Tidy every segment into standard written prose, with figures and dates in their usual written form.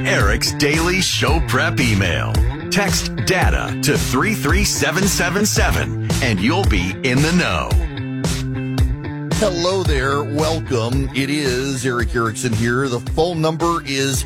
Eric's daily show prep email. Text DATA to 33777 and you'll be in the know. Hello there. Welcome. It is Eric Erickson here. The phone number is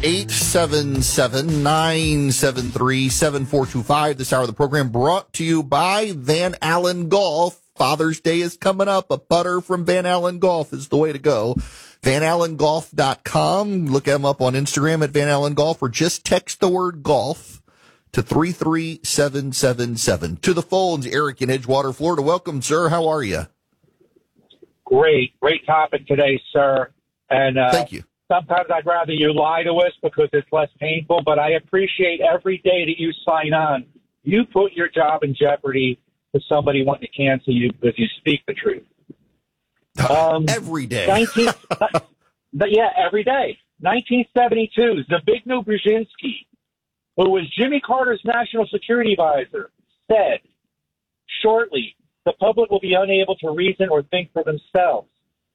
877-973-7425. This hour of the program brought to you by Van Allen Golf. Father's Day is coming up. A putter from Van Allen Golf is the way to go. VanAllenGolf.com. Look them up on Instagram at Van Allen Golf, or just text the word golf to 33777. To the phones, Eric in Edgewater, Florida. Welcome, sir. How are you? Great topic today, sir. And thank you. Sometimes I'd rather you lie to us because it's less painful, but I appreciate every day that you sign on. You put your job in jeopardy for somebody wanting to cancel you because you speak the truth. Every day. Every day. 1972, Zbigniew Brzezinski, who was Jimmy Carter's national security advisor, said, shortly, the public will be unable to reason or think for themselves.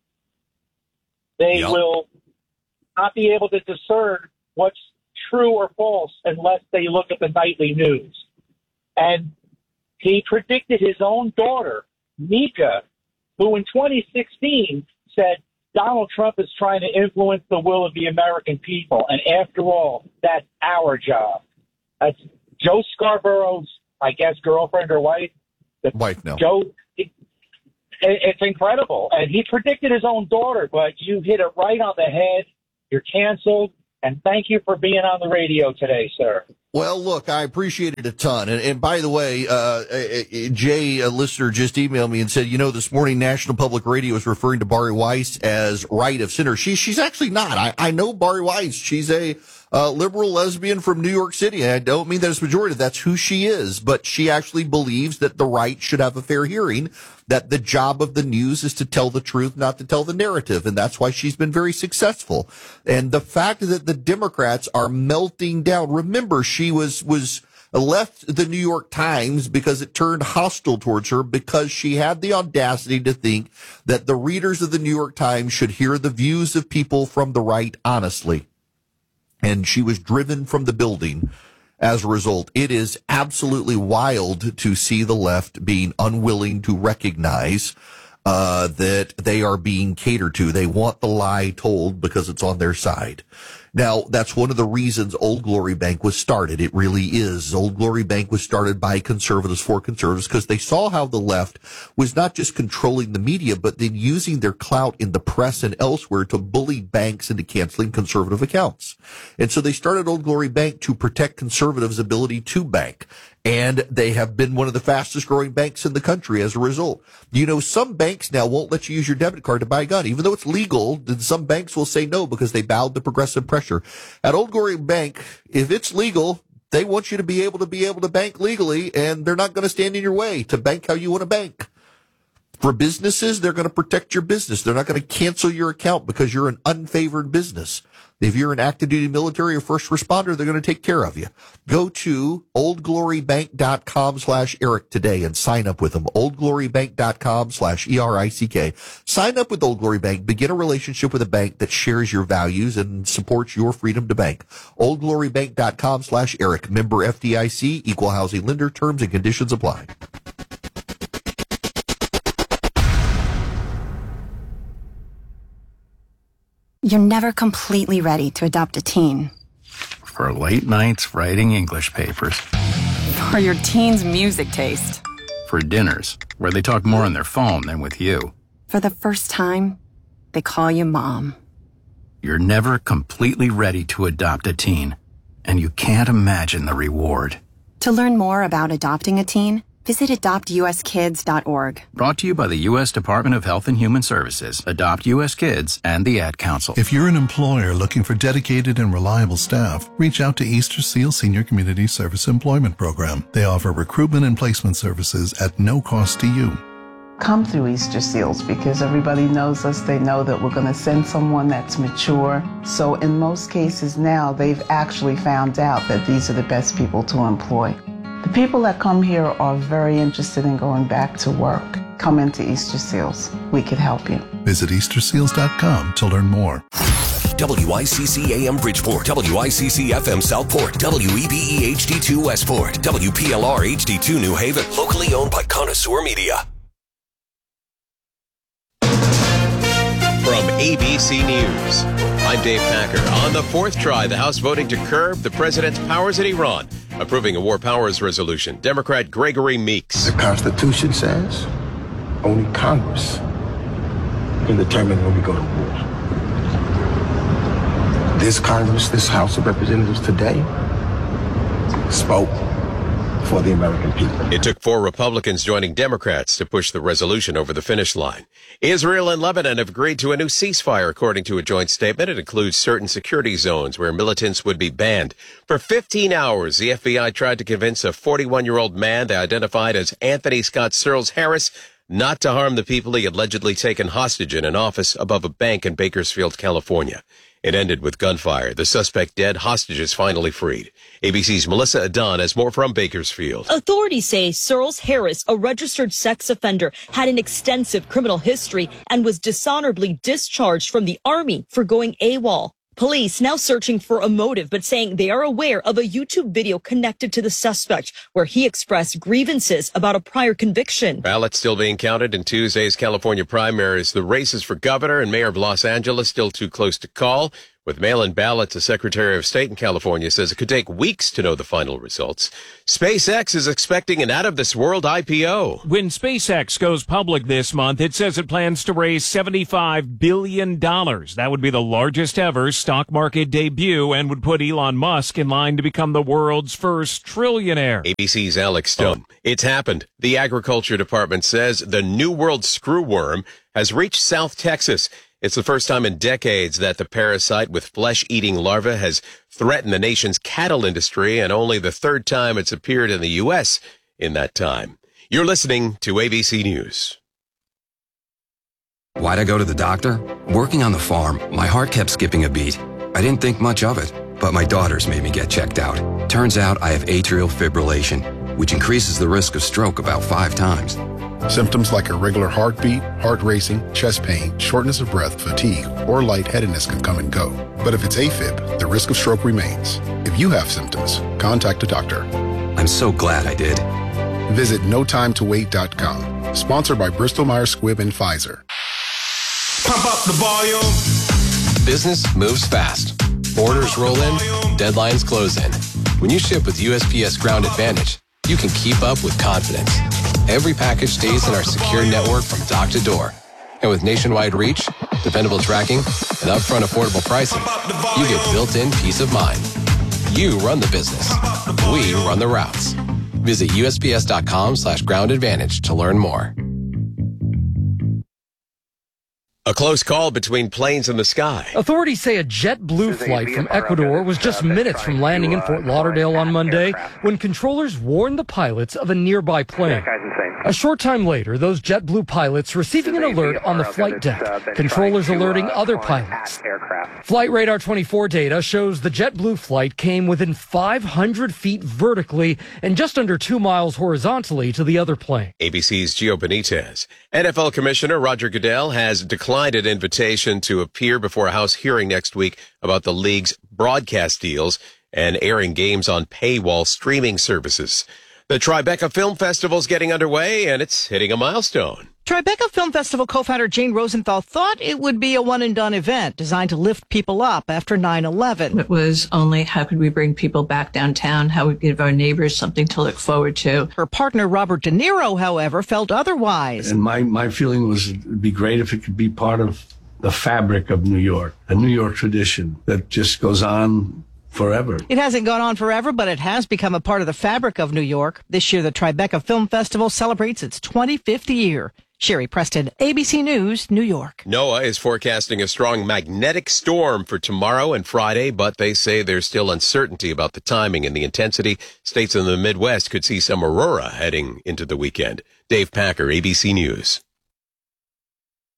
They will not be able to discern what's true or false unless they look at the nightly news. And he predicted his own daughter, Mika, who in 2016 said Donald Trump is trying to influence the will of the American people. And after all, that's our job. That's Joe Scarborough's, I guess, girlfriend or wife. Wife, no. Joe, it's incredible. And he predicted his own daughter, but you hit it right on the head. You're canceled. And thank you for being on the radio today, sir. Well, look, I appreciate it a ton. And by the way, Jay, a listener, just emailed me and said, this morning National Public Radio is referring to Bari Weiss as right of center. She's actually not. I know Bari Weiss. She's a liberal lesbian from New York City. I don't mean that it's majority. That's who she is. But she actually believes that the right should have a fair hearing, that the job of the news is to tell the truth, not to tell the narrative. And that's why she's been very successful. And the fact that the Democrats are melting down. Remember, she was left the New York Times because it turned hostile towards her, because she had the audacity to think that the readers of the New York Times should hear the views of people from the right honestly. And she was driven from the building as a result. It is absolutely wild to see the left being unwilling to recognize that they are being catered to. They want the lie told because it's on their side. Now, that's one of the reasons Old Glory Bank was started. It really is. Old Glory Bank was started by conservatives for conservatives because they saw how the left was not just controlling the media, but then using their clout in the press and elsewhere to bully banks into canceling conservative accounts. And so they started Old Glory Bank to protect conservatives' ability to bank. And they have been one of the fastest growing banks in the country as a result. Some banks now won't let you use your debit card to buy a gun. Even though it's legal, then some banks will say no because they bowed to progressive pressure. At Old Glory Bank, if it's legal, they want you to be able to bank legally, and they're not going to stand in your way to bank how you want to bank. For businesses, they're going to protect your business. They're not going to cancel your account because you're an unfavored business. If you're an active duty military or first responder, they're going to take care of you. Go to oldglorybank.com/Eric today and sign up with them. oldglorybank.com/ERICK. Sign up with Old Glory Bank. Begin a relationship with a bank that shares your values and supports your freedom to bank. oldglorybank.com/Eric. Member FDIC, equal housing lender. Terms and conditions apply. You're never completely ready to adopt a teen. For late nights writing English papers. For your teen's music taste. For dinners, where they talk more on their phone than with you. For the first time, they call you mom. You're never completely ready to adopt a teen, and you can't imagine the reward. To learn more about adopting a teen, visit adoptuskids.org. Brought to you by the U.S. Department of Health and Human Services, Adopt U.S. Kids, and the Ad Council. If you're an employer looking for dedicated and reliable staff, reach out to Easter Seal Senior Community Service Employment Program. They offer recruitment and placement services at no cost to you. Come through Easter Seals because everybody knows us. They know that we're going to send someone that's mature. So in most cases now, they've actually found out that these are the best people to employ. The people that come here are very interested in going back to work. Come into Easter Seals. We could help you. Visit easterseals.com to learn more. WICC AM Bridgeport, WICC FM Southport, WEBE HD2 Westport, WPLR HD2 New Haven. Locally owned by Connoisseur Media. From ABC News, I'm Dave Packer. On the fourth try, the House voting to curb the president's powers in Iran, approving a war powers resolution. Democrat Gregory Meeks. The Constitution says only Congress can determine when we go to war. This Congress, this House of Representatives today, spoke for the American people. It took 4 Republicans joining Democrats to push the resolution over the finish line. Israel and Lebanon have agreed to a new ceasefire, according to a joint statement. It includes certain security zones where militants would be banned. For 15 hours, the FBI tried to convince a 41-year-old man they identified as Anthony Scott Searles Harris not to harm the people he had allegedly taken hostage in an office above a bank in Bakersfield, California. It ended with gunfire. The suspect dead, hostages finally freed. ABC's Melissa Adon has more from Bakersfield. Authorities say Searles Harris, a registered sex offender, had an extensive criminal history and was dishonorably discharged from the Army for going AWOL. Police now searching for a motive, but saying they are aware of a YouTube video connected to the suspect where he expressed grievances about a prior conviction. Ballots still being counted in Tuesday's California primaries. The races for governor and mayor of Los Angeles still too close to call. With mail-in ballots, the Secretary of State in California says it could take weeks to know the final results. SpaceX is expecting an out-of-this-world IPO. When SpaceX goes public this month, it says it plans to raise $75 billion. That would be the largest ever stock market debut and would put Elon Musk in line to become the world's first trillionaire. ABC's Alex Stone. It's happened. The Agriculture Department says the New World screwworm has reached South Texas. It's the first time in decades that the parasite with flesh-eating larvae has threatened the nation's cattle industry, and only the third time it's appeared in the U.S. in that time. You're listening to ABC News. Why'd I go to the doctor? Working on the farm, my heart kept skipping a beat. I didn't think much of it, but my daughters made me get checked out. Turns out I have atrial fibrillation, which increases the risk of stroke about 5 times. Symptoms like irregular heartbeat, heart racing, chest pain, shortness of breath, fatigue, or lightheadedness can come and go. But if it's AFib, the risk of stroke remains. If you have symptoms, contact a doctor. I'm so glad I did. Visit notimetowait.com. Sponsored by Bristol-Myers Squibb and Pfizer. Pump up the volume. Business moves fast. Orders roll in, deadlines close in. When you ship with USPS Ground Advantage, you can keep up with confidence. Every package stays in our secure network from dock to door. And with nationwide reach, dependable tracking, and upfront affordable pricing, you get built-in peace of mind. You run the business. We run the routes. Visit USPS.com/Ground Advantage to learn more. A close call between planes in the sky. Authorities say a JetBlue flight from Ecuador was just minutes from landing in Fort Lauderdale on Monday when controllers warned the pilots of a nearby plane. A short time later, those JetBlue pilots receiving an alert on the flight deck, controllers alerting other pilots. Flight Radar 24 data shows the JetBlue flight came within 500 feet vertically and just under 2 miles horizontally to the other plane. ABC's Gio Benitez. NFL Commissioner Roger Goodell has declined an invitation to appear before a House hearing next week about the league's broadcast deals and airing games on paywall streaming services. The Tribeca Film Festival is getting underway, and it's hitting a milestone. Tribeca Film Festival co-founder Jane Rosenthal thought it would be a one-and-done event designed to lift people up after 9/11. It was only how could we bring people back downtown, how we give our neighbors something to look forward to. Her partner Robert De Niro, however, felt otherwise. And my feeling was it'd be great if it could be part of the fabric of New York, a New York tradition that just goes on forever. It hasn't gone on forever, but it has become a part of the fabric of New York. This year, the Tribeca Film Festival celebrates its 25th year. Sherry Preston, ABC News, New York. NOAA is forecasting a strong magnetic storm for tomorrow and Friday, but they say there's still uncertainty about the timing and the intensity. States in the Midwest could see some aurora heading into the weekend. Dave Packer, ABC News.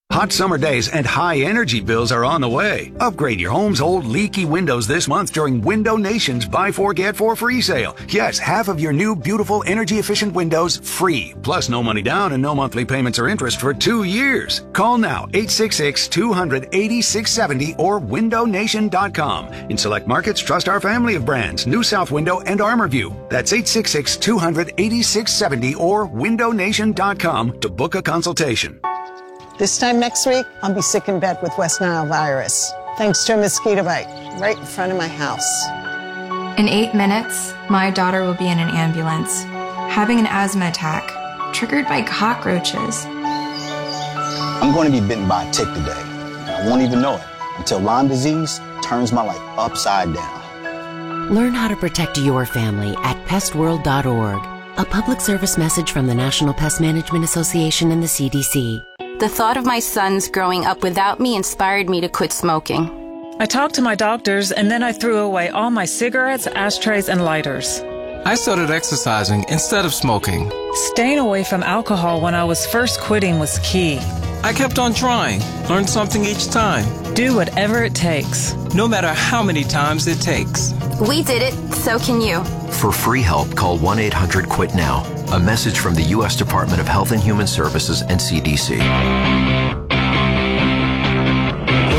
Hot summer days and high energy bills are on the way. Upgrade your home's old leaky windows this month during Window Nation's Buy 4 Get 4 free sale. Yes, half of your new beautiful energy efficient windows free. Plus no money down and no monthly payments or interest for 2 years. Call now 866-200-8670 or windownation.com. In select markets, trust our family of brands, New South Window and ArmorView. That's 866-200-8670 or windownation.com to book a consultation. This time next week, I'll be sick in bed with West Nile virus, thanks to a mosquito bite right in front of my house. In 8 minutes, my daughter will be in an ambulance, having an asthma attack, triggered by cockroaches. I'm going to be bitten by a tick today. I won't even know it until Lyme disease turns my life upside down. Learn how to protect your family at pestworld.org. A public service message from the National Pest Management Association and the CDC. The thought of my sons growing up without me inspired me to quit smoking. I talked to my doctors, and then I threw away all my cigarettes, ashtrays, and lighters. I started exercising instead of smoking. Staying away from alcohol when I was first quitting was key. I kept on trying, learned something each time. Do whatever it takes. No matter how many times it takes. We did it, so can you. For free help, call 1-800-QUIT-NOW. A message from the U.S. Department of Health and Human Services and CDC.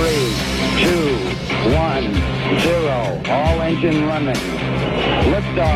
3, 2, 1, 0. All engine running. Liftoff.